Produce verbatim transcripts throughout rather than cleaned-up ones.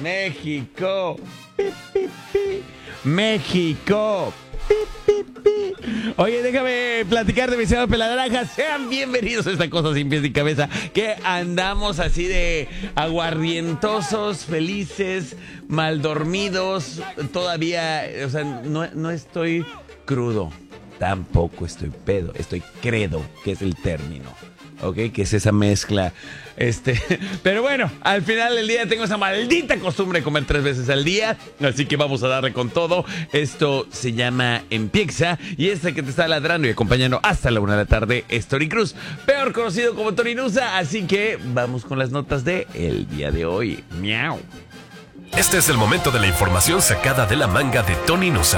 México. Pi, pi, pi. México. Pi, pi, pi. Oye, déjame platicar de mi señor Peladarajas. Sean bienvenidos a esta cosa sin pies ni cabeza. Que andamos así de aguardientosos, felices, mal dormidos. Todavía, o sea, no, no estoy crudo. Tampoco estoy pedo. Estoy credo, que es el término. ¿Ok? Que es esa mezcla. Este, pero bueno, al final del día tengo esa maldita costumbre de comer tres veces al día. Así que vamos a darle con todo. Esto se llama Empieza. Y este que te está ladrando y acompañando hasta la una de la tarde es Tony Cruz, peor conocido como Tony Nusa. Así que vamos con las notas de el día de hoy. Miau. Este es el momento de la información sacada de la manga de Tony Nusa.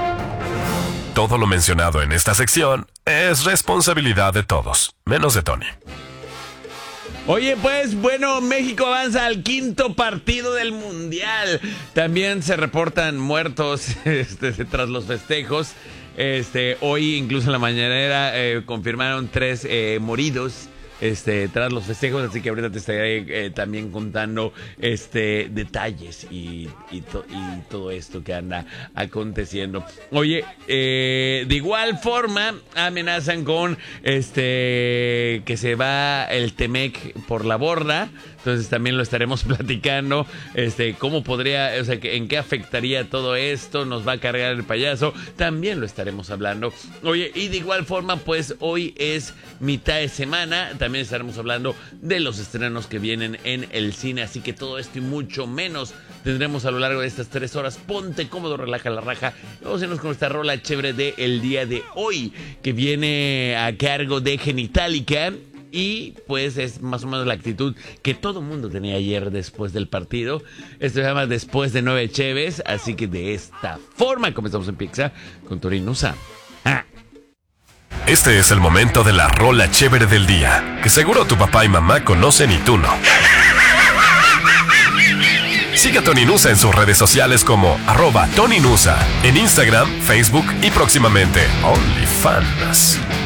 Todo lo mencionado en esta sección es responsabilidad de todos, menos de Tony. Oye, pues, bueno, México avanza al quinto partido del Mundial. También se reportan muertos este, tras los festejos. Este, hoy, incluso en la mañanera, eh, confirmaron tres eh, moridos. Este, tras los festejos, así que ahorita te estaré eh, también contando este detalles y, y, to, y todo esto que anda aconteciendo. Oye, eh, de igual forma amenazan con este que se va el Temec por la borda. Entonces también lo estaremos platicando, este, cómo podría, o sea, en qué afectaría todo esto, nos va a cargar el payaso, también lo estaremos hablando. Oye, y de igual forma, pues hoy es mitad de semana, también estaremos hablando de los estrenos que vienen en el cine, así que todo esto y mucho menos tendremos a lo largo de estas tres horas. Ponte cómodo, relaja la raja, vamos a irnos con esta rola chévere del día de hoy, que viene a cargo de Genitalica. Y pues es más o menos la actitud que todo mundo tenía ayer después del partido. Esto se llama Después de Nueve Cheves. Así que de esta forma comenzamos en Pizza con Tony Nusa. ¡Ah! Este es el momento de la rola chévere del día, que seguro tu papá y mamá conocen y tú no. Sigue a Tony Nusa en sus redes sociales como arroba Tony Nusa, en Instagram, Facebook y próximamente OnlyFans.